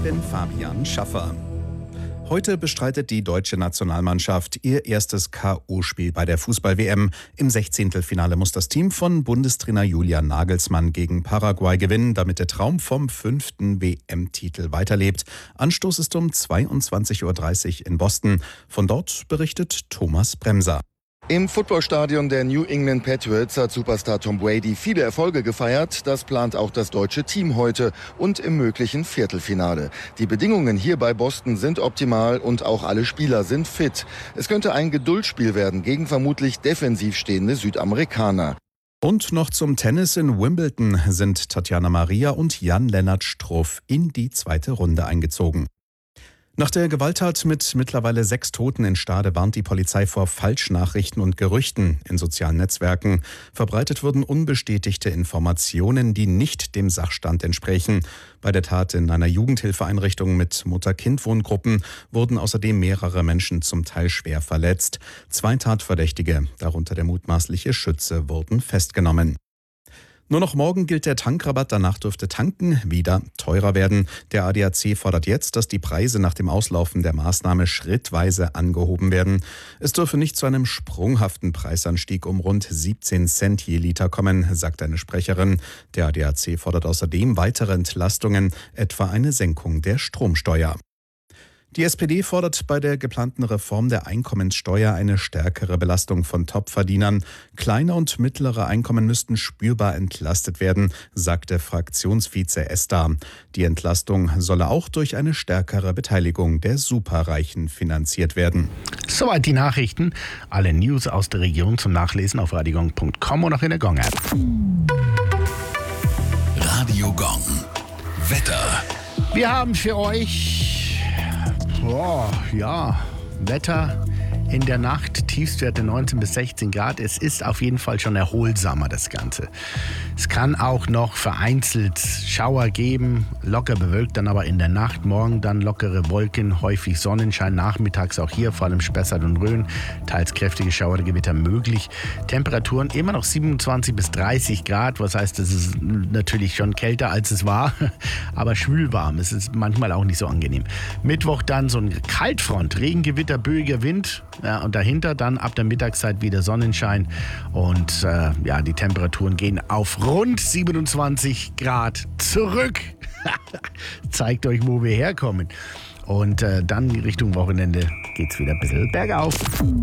bin Fabian Schaffer. Heute bestreitet die deutsche Nationalmannschaft ihr erstes K.O.-Spiel bei der Fußball-WM. Im 16. Finale muss das Team von Bundestrainer Julian Nagelsmann gegen Paraguay gewinnen, damit der Traum vom 5. WM-Titel weiterlebt. Anstoß ist um 22:30 Uhr in Boston. Von dort berichtet Thomas Bremser. Im Footballstadion der New England Patriots hat Superstar Tom Brady viele Erfolge gefeiert. Das plant auch das deutsche Team heute und im möglichen Viertelfinale. Die Bedingungen hier bei Boston sind optimal und auch alle Spieler sind fit. Es könnte ein Geduldsspiel werden gegen vermutlich defensiv stehende Südamerikaner. Und noch zum Tennis. In Wimbledon sind Tatjana Maria und Jan-Lennart Struff in die zweite Runde eingezogen. Nach der Gewalttat mit mittlerweile 6 Toten in Stade warnt die Polizei vor Falschnachrichten und Gerüchten in sozialen Netzwerken. Verbreitet wurden unbestätigte Informationen, die nicht dem Sachstand entsprechen. Bei der Tat in einer Jugendhilfeeinrichtung mit Mutter-Kind-Wohngruppen wurden außerdem mehrere Menschen zum Teil schwer verletzt. 2 Tatverdächtige, darunter der mutmaßliche Schütze, wurden festgenommen. Nur noch morgen gilt der Tankrabatt, danach dürfte Tanken wieder teurer werden. Der ADAC fordert jetzt, dass die Preise nach dem Auslaufen der Maßnahme schrittweise angehoben werden. Es dürfe nicht zu einem sprunghaften Preisanstieg um rund 17 Cent je Liter kommen, sagt eine Sprecherin. Der ADAC fordert außerdem weitere Entlastungen, etwa eine Senkung der Stromsteuer. Die SPD fordert bei der geplanten Reform der Einkommenssteuer eine stärkere Belastung von Topverdienern. Kleine und mittlere Einkommen müssten spürbar entlastet werden, sagte Fraktionsvize Estar. Die Entlastung solle auch durch eine stärkere Beteiligung der Superreichen finanziert werden. Soweit die Nachrichten. Alle News aus der Region zum Nachlesen auf radiogong.com und auch in der Gong-App. Radio Gong. Wetter. Wir haben für euch Wetter in der Nacht, Tiefstwerte 19 bis 16 Grad. Es ist auf jeden Fall schon erholsamer, das Ganze. Es kann auch noch vereinzelt Schauer geben, locker bewölkt, dann aber in der Nacht. Morgen dann lockere Wolken, häufig Sonnenschein, nachmittags auch hier, vor allem Spessart und Rhön, teils kräftige Schauergewitter möglich. Temperaturen immer noch 27 bis 30 Grad, was heißt, es ist natürlich schon kälter, als es war, aber schwülwarm. Es ist manchmal auch nicht so angenehm. Mittwoch dann so ein Kaltfront, Regengewitter, böiger Wind, ja, und dahinter dann ab der Mittagszeit wieder Sonnenschein und die Temperaturen gehen auf rund 27 Grad zurück. Zeigt euch, wo wir herkommen. Und dann Richtung Wochenende geht's wieder ein bisschen bergauf.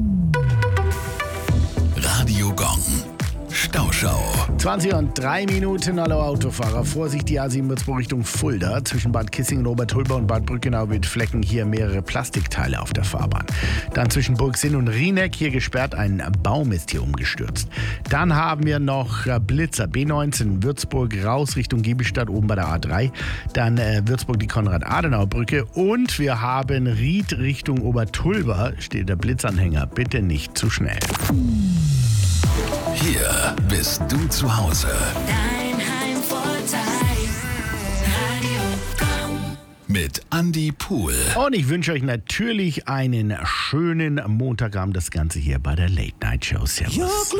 Radio Gong. Stauschau. 20:03, hallo Autofahrer. Vorsicht, die A7 Würzburg Richtung Fulda. Zwischen Bad Kissingen, Obertulba und Bad Brückenau mit Flecken hier mehrere Plastikteile auf der Fahrbahn. Dann zwischen Burgsinn und Rieneck hier gesperrt, ein Baum ist hier umgestürzt. Dann haben wir noch Blitzer, B19 Würzburg raus Richtung Giebelstadt oben bei der A3. Dann Würzburg die Konrad-Adenauer-Brücke und wir haben Ried Richtung Obertulba, steht der Blitzanhänger. Bitte nicht zu schnell. Hier bist du zu Hause. Dein Heimvorteil. Radio Gong. Mit Andi Pohl. Und ich wünsche euch natürlich einen schönen Montagabend. Das Ganze hier bei der Late Night Show. Servus.